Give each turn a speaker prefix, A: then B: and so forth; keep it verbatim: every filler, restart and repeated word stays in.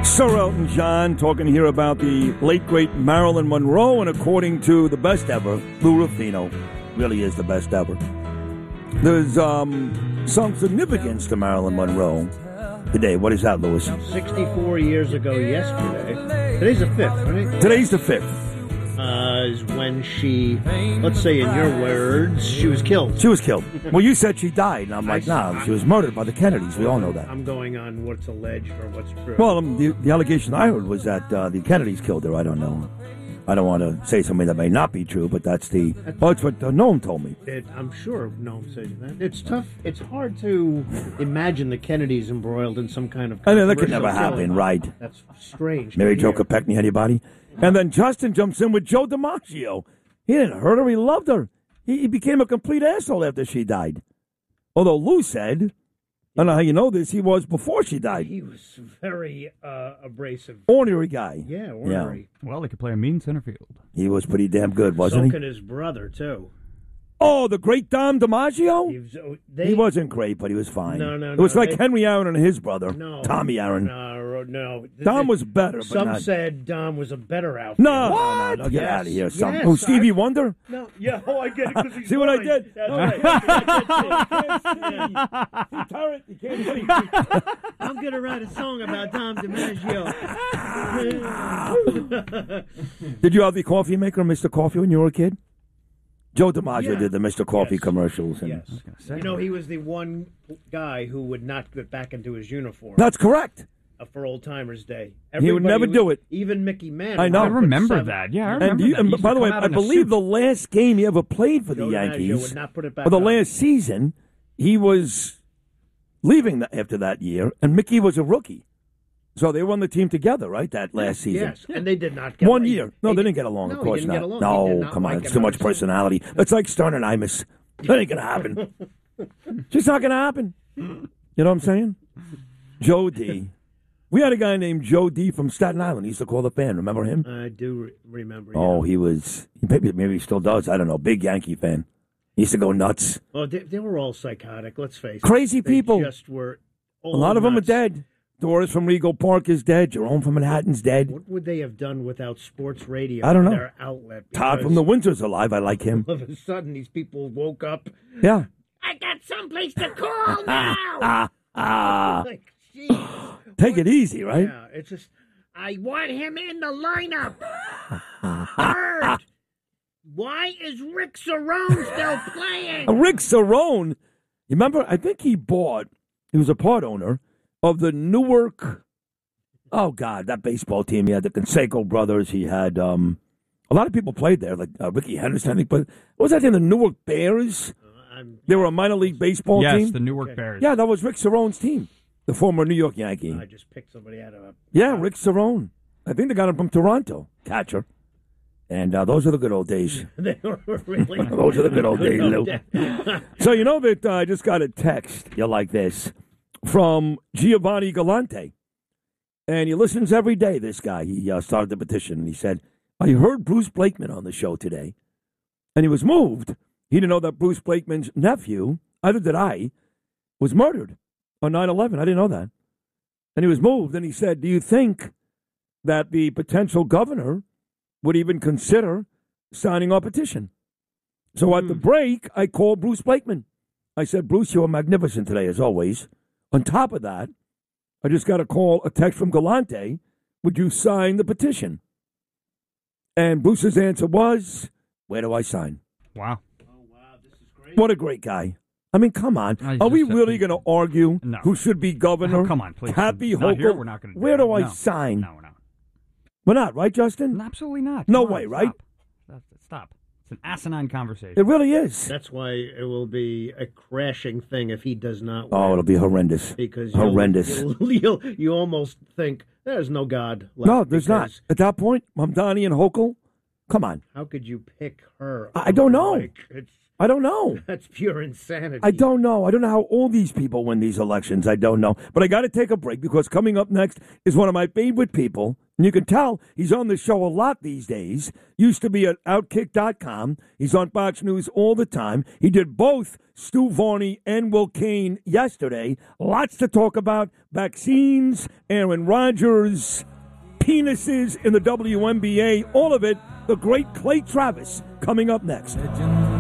A: Sir Elton John talking here about the late, great Marilyn Monroe, and according to the best ever, Lou Ruffino, really is the best ever. There's um, some significance to Marilyn Monroe today. What is that, Louis?
B: sixty-four years ago yesterday. Today's the fifth, right?
A: Today's the fifth.
B: Uh, is when she, let's say in your words, she was killed.
A: She was killed. Well, you said she died, and I'm like, nah, she was murdered by the Kennedys. We all know that.
B: I'm going on what's alleged or what's true.
A: Well, um, the, the allegation I heard was that uh, the Kennedys killed her. I don't know. I don't want to say something that may not be true, but that's the, well, that's what uh, Noam told me.
B: It, I'm sure Noam said that. It's tough. It's hard to imagine the Kennedys embroiled in some kind of
A: I mean, that could
B: controversial
A: never happen,
B: killing.
A: right?
B: That's strange.
A: Mary
B: to
A: Jo
B: hear.
A: Kopechne, anybody? And then Justin jumps in with Joe DiMaggio. He didn't hurt her. He loved her. He, he became a complete asshole after she died. Although Lou said, I don't know how you know this, he was before she died.
B: He was very uh, abrasive.
A: Ornery guy.
B: Yeah, ornery.
C: Well, he could play a mean center field.
A: He was pretty damn good,
B: So
A: wasn't
B: could
A: he?
B: his brother, too.
A: Oh, the great Dom DiMaggio?
B: He, was, oh, they,
A: He wasn't great, but he was fine.
B: No, no,
A: It was
B: no,
A: like
B: they-
A: Henry Aaron and his brother,
B: No.
A: Tommy Aaron.
B: No, no.
A: Dom was better, but
B: Some
A: not...
B: said Dom was a better outfit.
A: No, no, no, no, get
B: Yes.
A: out of here. Some,
B: Yes,
A: oh, Stevie
B: I-
A: Wonder?
B: No, yeah, oh, I get it because he's
A: See what I
B: blind.
A: did?
B: That's
A: Oh,
B: right.
A: See, Tarrant, you can't see.
B: I'm going to write a song about Dom DiMaggio.
A: Did you have the coffee maker, Mister Coffee, when you were a kid? Joe DiMaggio
B: Yeah.
A: did the Mister Coffee
B: Yes.
A: commercials. And
B: Yes. You know, he was the one guy who would not get back into his uniform
A: That's correct.
B: uh, for Old Timers Day.
A: He would never do it.
B: Even Mickey Mantle.
A: I know.
C: I
B: would
C: remember
B: seven-
C: that. Yeah, I
A: And,
C: remember
A: you,
C: that.
A: and
C: He used
A: by
C: to
A: the way,
C: come out
A: I
C: in a
A: believe
C: suit.
A: the last game he ever played for the
B: Joe DiMaggio
A: Yankees,
B: would not put it back
A: or the
B: on.
A: last season, he was leaving the, after that year, and Mickey was a rookie. So they won the team together, right, that last season?
B: Yes, and they did not get
A: One
B: along.
A: year. No, they didn't get along,
B: no,
A: of
B: he
A: course
B: didn't
A: not.
B: Get along. He did
A: No,
B: not
A: come on,
B: like
A: it's too much
B: another son.
A: personality. It's like Stern and Imus. That ain't going to happen. Just not going to happen. You know what I'm saying? Joe D. We had a guy named Joe D. from Staten Island. He used to call the fan. Remember him?
B: I do re- remember.
A: Oh,
B: yeah.
A: he was, maybe, maybe he still does. I don't know. Big Yankee fan. He used to go nuts.
B: Oh, they, they were all psychotic. Let's face it.
A: Crazy
B: They
A: people.
B: Just were.
A: A lot of them are
B: nuts.
A: dead. Doris from Regal Park is dead. Jerome from Manhattan's dead.
B: What would they have done without sports radio?
A: I don't know.
B: Their outlet.
A: Todd from the Windsor's alive. I like him.
B: All of a sudden, these people woke up.
A: Yeah.
B: I got someplace to call now.
A: Ah, ah.
B: Like, geez.
A: Take it easy, right?
B: Yeah, it's just. I want him in the lineup. Bird. Why is Rick Cerrone still playing?
A: Rick Cerrone, you remember? I think he bought, he was a part owner of the Newark, oh, God, that baseball team. He had the Canseco brothers. He had, um, a lot of people played there, like uh, Ricky Henderson, I think. But what was that team, the Newark Bears?
B: Uh, I'm,
A: They were a minor league baseball
C: Yes,
A: team.
C: the Newark Bears.
A: Yeah, that was Rick Cerrone's team, the former New York Yankee.
B: I just picked somebody out of a.
A: Yeah, Rick Cerrone. I think they got him from Toronto, catcher. And uh, those are the good old days.
B: They were really.
A: Those are the good old days, Lou. So you know that uh, I just got a text, you like this, from Giovanni Galante. And he listens every day, this guy. He uh, started the petition, and he said, I heard Bruce Blakeman on the show today. And he was moved. He didn't know that Bruce Blakeman's nephew, either did I, was murdered on nine eleven. I didn't know that. And he was moved, and he said, do you think that the potential governor would even consider signing our petition? So at the break, I called Bruce Blakeman. I said, Bruce, you were magnificent today, as always. On top of that, I just got a call, a text from Galante. Would you sign the petition? And Bruce's answer was, where do I sign?
C: Wow.
A: What a great guy. I mean, come on.
C: I
A: Are we
C: just-
A: really going to argue
C: No.
A: who should be governor?
C: Oh, come on, please.
A: Happy
C: Not here,
A: Hochul?
C: we're not gonna do
A: Where
C: that.
A: do I
C: No.
A: sign?
C: No, we're not.
A: We're not, right, Justin?
C: No, absolutely not.
A: No
C: Come on,
A: way, right?
C: Stop. Stop. Stop. It's an asinine conversation.
A: It really is.
B: That's why it will be a crashing thing if he does not win.
A: Oh, it'll be horrendous.
B: Because you'll-
A: Horrendous.
B: You'll, you'll, you almost think there's no God left.
A: No, there's not.
B: because
A: At that point, Mamdani and Hochul, come on.
B: How could you pick her?
A: I- I don't know.
B: Like, it's,
A: I don't know.
B: that's pure insanity.
A: I don't know. I don't know how all these people win these elections. I don't know. But I got to take a break because coming up next is one of my favorite people, And you can tell he's on the show a lot these days. Used to be at Outkick dot com. He's on Fox News all the time. He did both Stu Varney and Will Cain yesterday. Lots to talk about. Vaccines, Aaron Rodgers, penises in the W N B A, all of it. The great Clay Travis coming up next.
D: Legend.